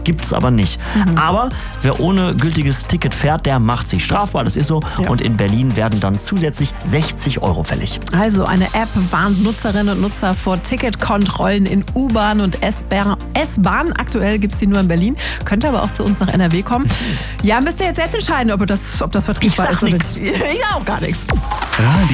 gibt es aber nicht. Aber wer ohne gültiges Ticket fährt, der macht sich strafbar, das ist so. Ja. Und in Berlin werden dann zusätzlich 60 € fällig. Also eine App warnt Nutzerinnen und Nutzer vor Ticketkontrollen in U-Bahn und S-Bahn. Aktuell gibt es die nur in Berlin, könnte aber auch zu uns nach NRW kommen. Ja, müsst ihr jetzt selbst entscheiden, ob das vertretbar ist. Ich sag nix. Ich auch gar nichts.